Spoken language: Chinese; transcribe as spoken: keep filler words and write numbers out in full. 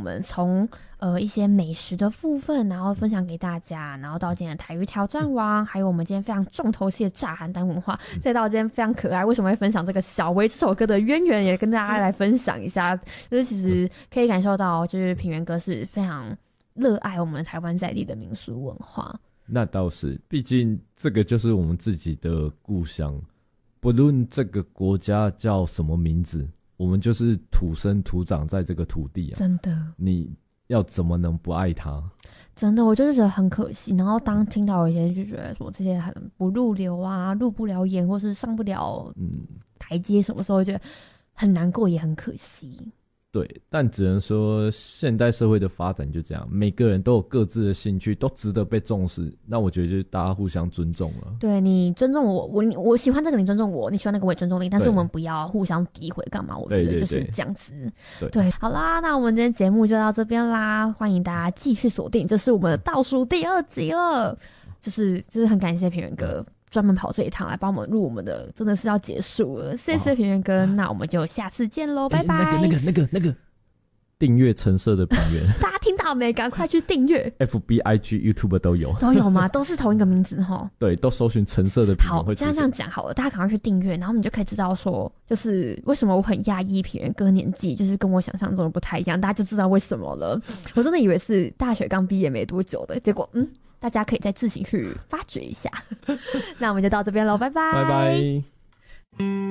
们从呃一些美食的部分，然后分享给大家，然后到今天的台语挑战王，还有我们今天非常重头戏的炸邯郸文化，再到今天非常可爱为什么会分享这个小薇这首歌的渊源，也跟大家来分享一下。就是其实可以感受到，就是品源哥是非常热爱我们台湾在地的民俗文化。 那倒是，毕竟这个就是我们自己的故乡，不论这个国家叫什么名字，我们就是土生土长在这个土地啊。 真的， 你要怎么能不爱它？ 真的，我就是觉得很可惜。然后当听到有些人就觉得说这些很不入流啊，入不了眼，或是上不了嗯台阶什么时候，觉得很难过，也很可惜。 对，但只能说现代社会的发展就这样，每个人都有各自的兴趣，都值得被重视。那我觉得就是大家互相尊重了。 对，你尊重我，我我喜欢这个，你尊重我，你喜欢那个，我也尊重你。但是我们不要互相诋毁，干嘛？我觉得就是这样子。 对， 对， 对，好啦，那我们今天节目就到这边啦，欢迎大家继续锁定，这是我们的倒数第二集了。就是就是很感谢品源哥专门跑这一趟来帮我们录我们的，真的是要结束了，谢谢品源哥，那我们就下次见喽，拜拜。 那个那个那个那个订阅橙色的品源， 大家听到没？赶快去订阅 ，F B I G YouTube 都有， 都有吗？都是同一个名字齁。 对，都搜寻橙色的品源会出现。 好，这样这样讲好了，大家赶快去订阅，然后你就可以知道说，就是为什么我很讶异品源哥年纪就是跟我想象中的不太一样，大家就知道为什么了。我真的以为是大学刚毕业没多久的，结果嗯。大家可以再自行去发掘一下。那我们就到这边喽，拜拜， 拜拜。